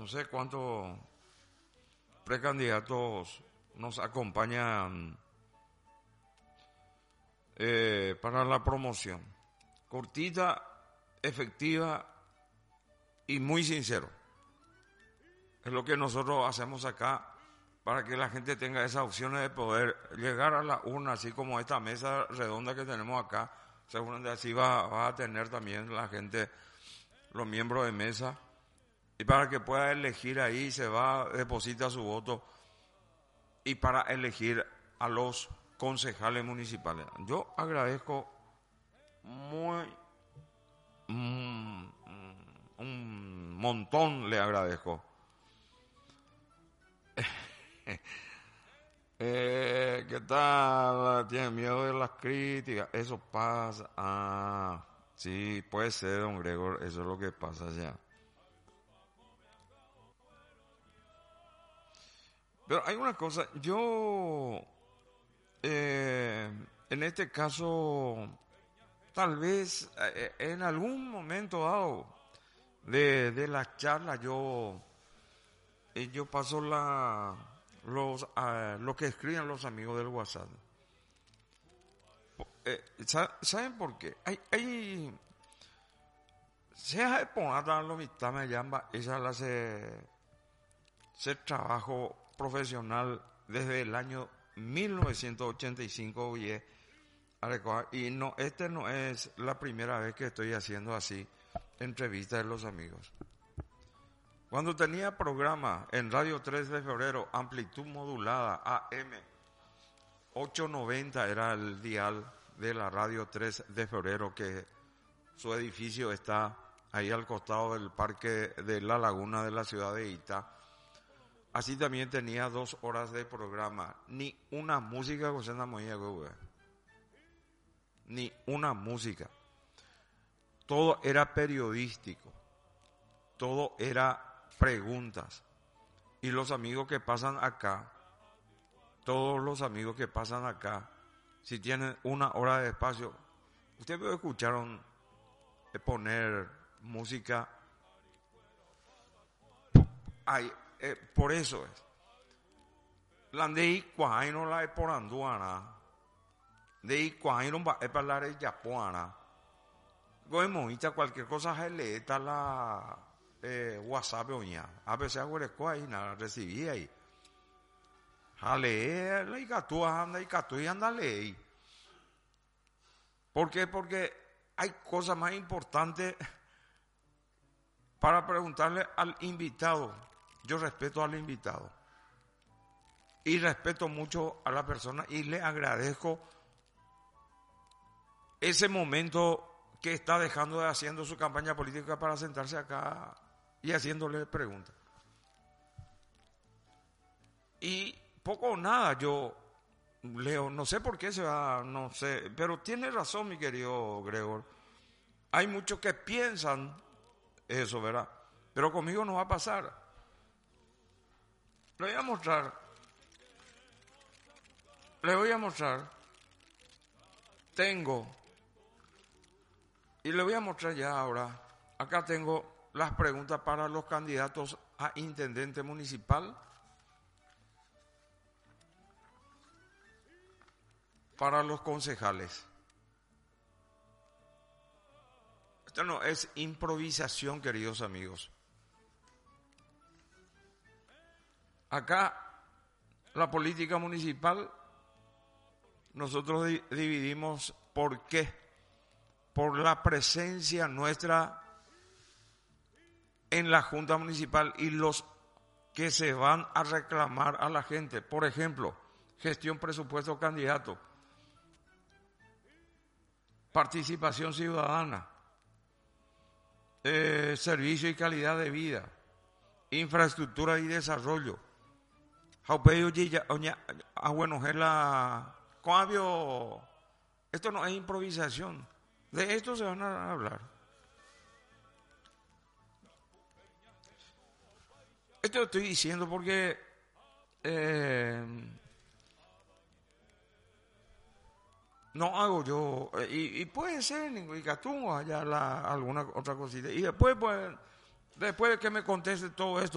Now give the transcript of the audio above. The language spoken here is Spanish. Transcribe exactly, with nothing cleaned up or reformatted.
no sé cuántos precandidatos nos acompañan eh, para la promoción. Cortita, efectiva y muy sincero. Es lo que nosotros hacemos acá para que la gente tenga esas opciones de poder llegar a la urna, así como esta mesa redonda que tenemos acá. Seguramente así va, va a tener también la gente, los miembros de mesa, y para que pueda elegir ahí, se va, deposita su voto, y para elegir a los concejales municipales. Yo agradezco muy, mm, un montón le agradezco. Eh, ¿Qué tal? ¿Tiene miedo de las críticas? Eso pasa. Ah, sí, puede ser, don Gregor, eso es lo que pasa ya. Pero hay una cosa, yo, eh, en este caso, tal vez eh, en algún momento dado de, de la charla, yo, eh, yo paso la... Los, uh, lo que escriben los amigos del WhatsApp. Eh, ¿Saben por qué? Hay, hay, se ha ponata lo mitad me llama, esa la se, se trabajo profesional desde el año mil novecientos ochenta y cinco y, y no, este no es la primera vez que estoy haciendo así entrevistas de los amigos. Cuando tenía programa en Radio tres de febrero, amplitud modulada, A M, ochocientos noventa era el dial de la Radio tres de febrero, que su edificio está ahí al costado del parque de la laguna de la ciudad de Itá. Así también tenía dos horas de programa, ni una música, ni una música. Todo era periodístico, todo era preguntas. Y los amigos que pasan acá, todos los amigos que pasan acá, si tienen una hora de espacio, ustedes escucharon poner música. Ay, eh, por eso es. La de cuaino la por anduana, de cuaino va a hablar de japuana. Goemoita cualquier cosa se le está la Eh, WhatsApp oña, a veces hago el ahí nada recibí ahí, a leer la icatú anda icatú y anda a leer. ¿Por qué? Porque hay cosas más importantes para preguntarle al invitado. Yo respeto al invitado y respeto mucho a la persona y le agradezco ese momento que está dejando de haciendo su campaña política para sentarse acá y haciéndole preguntas. Y poco o nada yo leo, no sé por qué se va, no sé, pero tiene razón mi querido Gregor. Hay muchos que piensan eso, ¿verdad? Pero conmigo no va a pasar. Le voy a mostrar, le voy a mostrar, tengo, y le voy a mostrar ya ahora, acá tengo las preguntas para los candidatos a intendente municipal, para los concejales. Esto no es improvisación, queridos amigos. Acá, la política municipal, nosotros di- dividimos por qué. Por la presencia nuestra en la Junta Municipal y los que se van a reclamar a la gente. Por ejemplo, gestión, presupuesto, candidato, participación ciudadana, eh, servicio y calidad de vida, infraestructura y desarrollo. Esto no es improvisación, de esto se van a hablar. Esto lo estoy diciendo porque eh, no hago yo, eh, y, y puede ser en Icatú allá la, alguna otra cosita. Y después, pues, después de que me conteste todo esto,